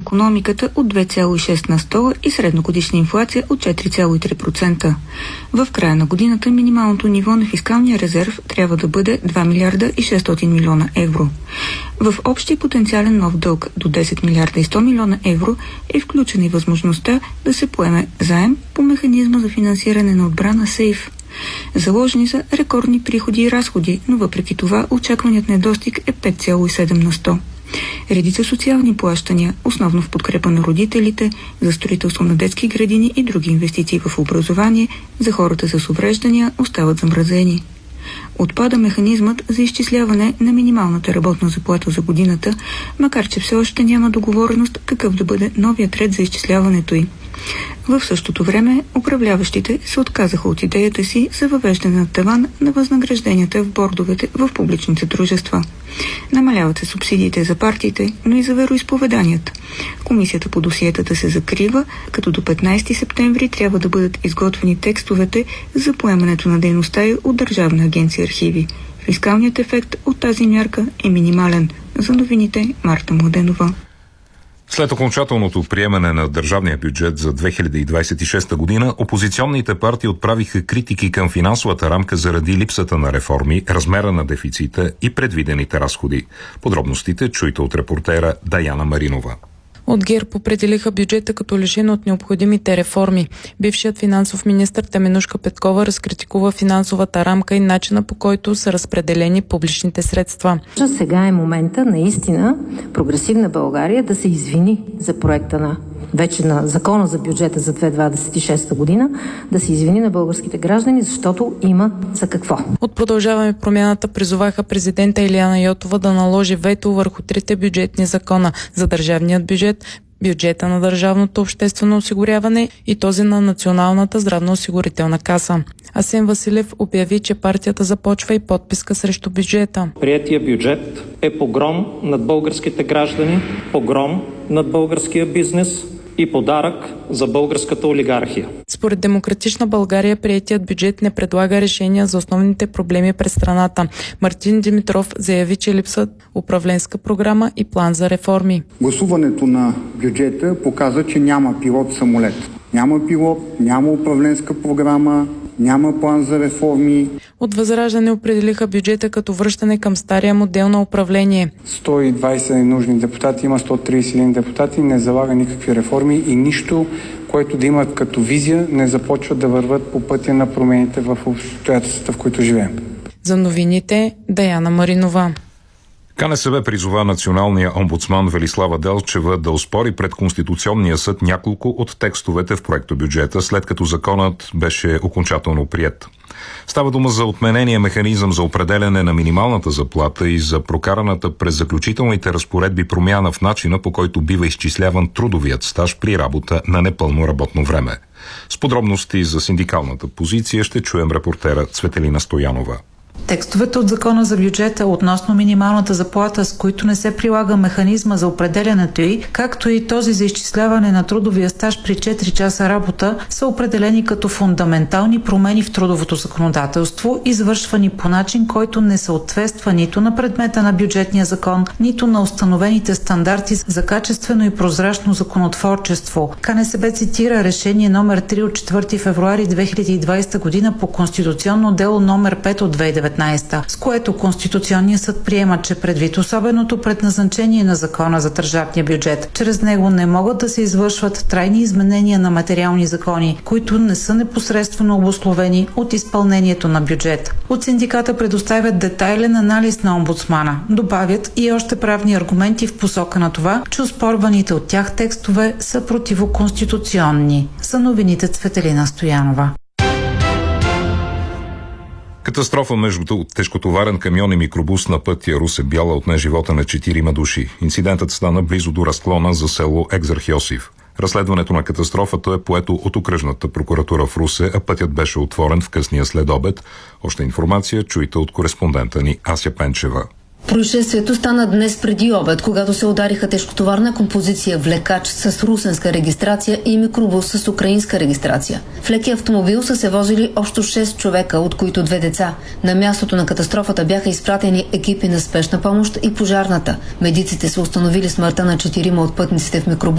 икономиката от 2,6 на 100 и средногодишна инфлация от 4,3%. В края на годината минималното ниво на фискалния резерв трябва да бъде 2 милиарда и 600 милиона евро. В общия потенциален нов дълг до 10 милиарда и 100 милиона евро е включена и възможността да се поеме заем по механизма за финансиране на отбрана СЕЙФ. Заложени са рекордни приходи и разходи, но въпреки това очакваният недостиг е 5,7 на 100. Редица социални плащания, основно в подкрепа на родителите, за строителство на детски градини и други инвестиции в образование за хората с увреждания, остават замразени. Отпада механизмът за изчисляване на минималната работна заплата за годината, макар че все още няма договореност какъв да бъде новият ред за изчисляването й. В същото време управляващите се отказаха от идеята си за въвеждане на таван на възнагражденията в бордовете в публичните дружества. Намаляват се субсидиите за партиите, но и за вероизповеданията. Комисията по досиетата се закрива, като до 15 септември трябва да бъдат изготвени текстовете за поемането на дейността й от Държавна агенция архиви. Фискалният ефект от тази мярка е минимален. За новините Марта Младенова. След окончателното приемане на държавния бюджет за 2026 година, опозиционните партии отправиха критики към финансовата рамка заради липсата на реформи, размера на дефицита и предвидените разходи. Подробностите чуйте от репортера Даяна Маринова. От ГЕРБ определиха бюджета като лишен от необходимите реформи. Бившият финансов министър Теменужка Петкова разкритикува финансовата рамка и начина, по който са разпределени публичните средства. Сега е момента наистина Прогресивна България да се извини за проекта вече на Закона за бюджета за 2026 година, да се извини на българските граждани, защото има за какво. От Продължаваме промяната призоваха президента Илияна Йотова да наложи вето върху трите бюджетни закона за държавният бюджет, бюджета на държавното обществено осигуряване и този на Националната здравноосигурителна каса. Асен Василев обяви, че партията започва и подписка срещу бюджета. Приетия бюджет е погром над българските граждани, погром над българския бизнес и подарък за българската олигархия. Според Демократична България, приетият бюджет не предлага решения за основните проблеми пред страната. Мартин Димитров заяви, че липсват управленска програма и план за реформи. Гласуването на бюджета показа, че няма пилот самолет. Няма пилот, няма управленска програма, няма план за реформи. От Възраждане определиха бюджета като връщане към стария модел на управление. 120 нужни депутати, има 131 депутати, не залага никакви реформи и нищо, което да имат като визия, не започват да върват по пътя на промените в обстоятелствата, в които живеем. За новините Даяна Маринова. КНСБ призова националния омбудсман Велислава Делчева да оспори пред Конституционния съд няколко от текстовете в проектобюджета, след като законът беше окончателно приет. Става дума за отменения механизъм за определяне на минималната заплата и за прокараната през заключителните разпоредби промяна в начина, по който бива изчисляван трудовият стаж при работа на непълно работно време. С подробности за синдикалната позиция ще чуем репортера Цветелина Стоянова. Текстовете от Закона за бюджета относно минималната заплата, с които не се прилага механизма за определянето й, както и този за изчисляване на трудовия стаж при 4 часа работа, са определени като фундаментални промени в трудовото законодателство, извършвани по начин, който не съответства нито на предмета на бюджетния закон, нито на установените стандарти за качествено и прозрачно законотворчество. КНСБ цитира решение номер 3 от 4 февруари 2020 година по конституционно дело номер 5 от 2019, с което Конституционният съд приема, че предвид особеното предназначение на Закона за държавния бюджет, чрез него не могат да се извършват трайни изменения на материални закони, които не са непосредствено обусловени от изпълнението на бюджет. От синдиката предоставят детайлен анализ на омбудсмана. Добавят и още правни аргументи в посока на това, че оспорваните от тях текстове са противоконституционни. За новините Цветелина Стоянова. Катастрофа между тежкотоварен камион и микробус на пътя Русе-Бяла отне живота на 4 души. Инцидентът стана близо до разклона за село Екзархиосиф. Разследването на катастрофата е поето от окръжната прокуратура в Русе, а пътят беше отворен в късния следобед. Още информация чуйте от кореспондента ни Ася Пенчева. Происшествието стана днес преди обед, когато се удариха тежкотоварна композиция влекач с русенска регистрация и микробус с украинска регистрация. В лекия автомобил са се возили общо 6 човека, от които 2 деца. На мястото на катастрофата бяха изпратени екипи на спешна помощ и пожарната. Медиците са установили смъртта на 4 от пътниците в микробус.